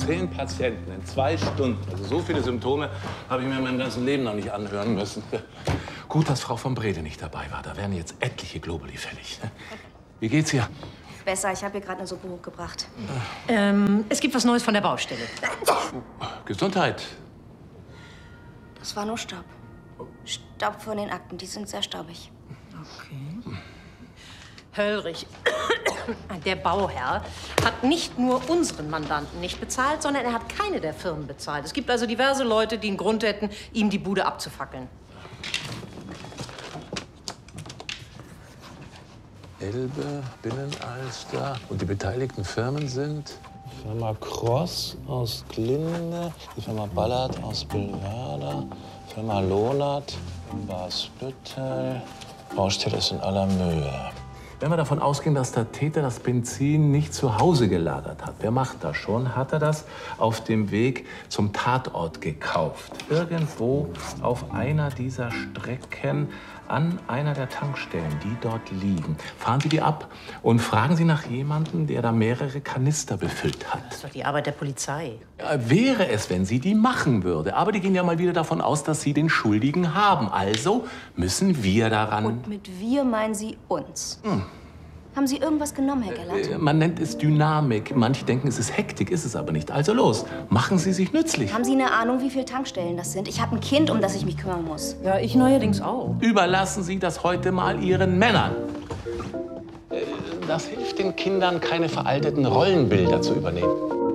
10 Patienten in 2 Stunden. Also so viele Symptome habe ich mir in meinem ganzen Leben noch nicht anhören müssen. Gut, dass Frau von Brede nicht dabei war. Da wären jetzt etliche Globuli fällig. Wie geht's hier? Besser, ich habe hier gerade eine Suppe hochgebracht. Es gibt was Neues von der Baustelle. Gesundheit. Das war nur Staub. Staub von den Akten, die sind sehr staubig. Okay. Höllrich, der Bauherr, hat nicht nur unseren Mandanten nicht bezahlt, sondern er hat keine der Firmen bezahlt. Es gibt also diverse Leute, die einen Grund hätten, ihm die Bude abzufackeln. Elbe, Binnenalster und die beteiligten Firmen sind? Die Firma Cross aus Glinde, die Firma Ballard aus Billwerder, die Firma Lohnert in Basbüttel. Baustelle ist in aller Mühe. Wenn wir davon ausgehen, dass der Täter das Benzin nicht zu Hause gelagert hat, wer macht das schon? Hat er das auf dem Weg zum Tatort gekauft? Irgendwo auf einer dieser Strecken an einer der Tankstellen, die dort liegen. Fahren Sie die ab und fragen Sie nach jemandem, der da mehrere Kanister befüllt hat. Das ist doch die Arbeit der Polizei. Ja, wäre es, wenn sie die machen würde. Aber die gehen ja mal wieder davon aus, dass sie den Schuldigen haben. Also müssen wir daran. Und mit wir meinen Sie uns. Haben Sie irgendwas genommen, Herr Gellert? Man nennt es Dynamik. Manche denken, es ist Hektik, ist es aber nicht. Also los, machen Sie sich nützlich. Haben Sie eine Ahnung, wie viele Tankstellen das sind? Ich habe ein Kind, um das ich mich kümmern muss. Ja, ich neuerdings auch. Überlassen Sie das heute mal Ihren Männern. Das hilft den Kindern, keine veralteten Rollenbilder zu übernehmen.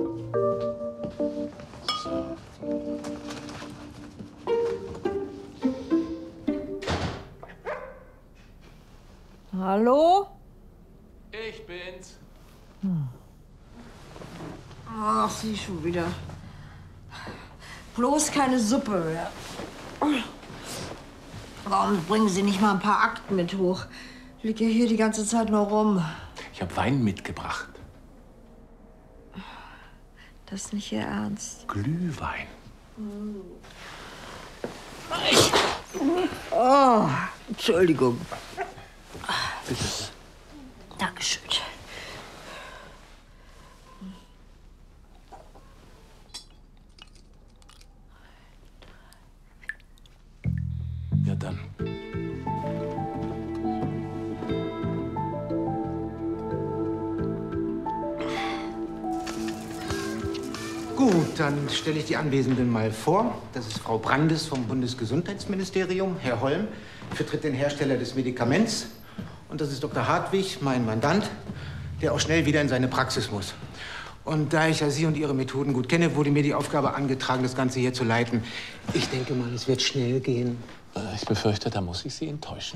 Hallo? Ich bin's. Ach, sie schon wieder. Bloß keine Suppe mehr. Warum bringen Sie nicht mal ein paar Akten mit hoch? Ich liege ja hier die ganze Zeit nur rum. Ich habe Wein mitgebracht. Das ist nicht Ihr Ernst. Glühwein. Oh, Entschuldigung. Bitte. Dankeschön. Ja, dann. Gut, dann stelle ich die Anwesenden mal vor. Das ist Frau Brandes vom Bundesgesundheitsministerium. Herr Holm vertritt den Hersteller des Medikaments. Und das ist Dr. Hartwig, mein Mandant, der auch schnell wieder in seine Praxis muss. Und da ich ja Sie und Ihre Methoden gut kenne, wurde mir die Aufgabe angetragen, das Ganze hier zu leiten. Ich denke mal, es wird schnell gehen. Ich befürchte, da muss ich Sie enttäuschen.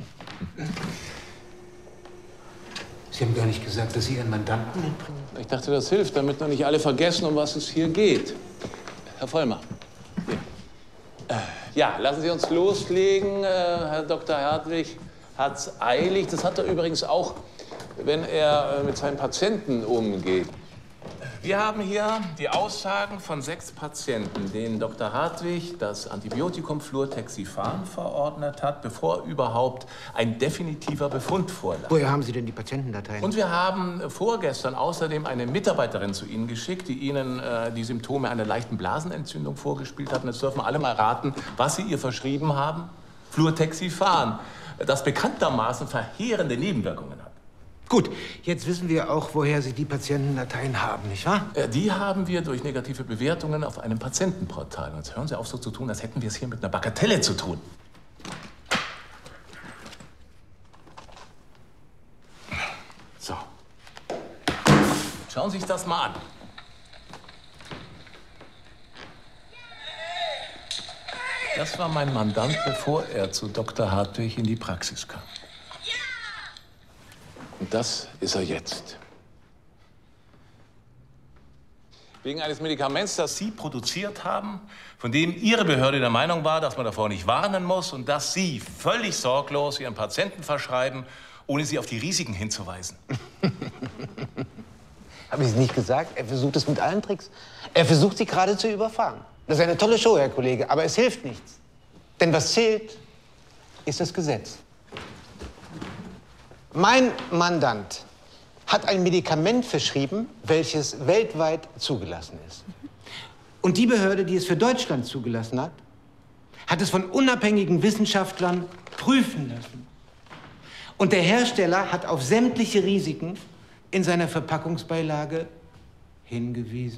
Sie haben gar nicht gesagt, dass Sie Ihren Mandanten mitbringen. Ich dachte, das hilft, damit noch nicht alle vergessen, um was es hier geht. Herr Vollmer. Hier. Ja, lassen Sie uns loslegen. Herr Dr. Hartwig hat's eilig. Das hat er übrigens auch, wenn er mit seinen Patienten umgeht. Wir haben hier die Aussagen von 6 Patienten, denen Dr. Hartwig das Antibiotikum Fluortexifan verordnet hat, bevor überhaupt ein definitiver Befund vorlag. Woher haben Sie denn die Patientendateien? Und wir haben vorgestern außerdem eine Mitarbeiterin zu Ihnen geschickt, die Ihnen die Symptome einer leichten Blasenentzündung vorgespielt hat. Und jetzt dürfen alle mal raten, was Sie ihr verschrieben haben. Fluortexifan, das bekanntermaßen verheerende Nebenwirkungen hat. Gut, jetzt wissen wir auch, woher Sie die Patientendateien haben, nicht wahr? Die haben wir durch negative Bewertungen auf einem Patientenportal. Und jetzt hören Sie auf, so zu tun, als hätten wir es hier mit einer Bagatelle zu tun. So. Schauen Sie sich das mal an. Das war mein Mandant, bevor er zu Dr. Hartwig in die Praxis kam. Und das ist er jetzt. Wegen eines Medikaments, das Sie produziert haben, von dem Ihre Behörde der Meinung war, dass man davor nicht warnen muss und das Sie völlig sorglos Ihren Patienten verschreiben, ohne sie auf die Risiken hinzuweisen. Habe ich es nicht gesagt? Er versucht es mit allen Tricks. Er versucht, Sie gerade zu überfahren. Das ist eine tolle Show, Herr Kollege, aber es hilft nichts. Denn was zählt, ist das Gesetz. Mein Mandant hat ein Medikament verschrieben, welches weltweit zugelassen ist. Und die Behörde, die es für Deutschland zugelassen hat, hat es von unabhängigen Wissenschaftlern prüfen lassen. Und der Hersteller hat auf sämtliche Risiken in seiner Verpackungsbeilage hingewiesen.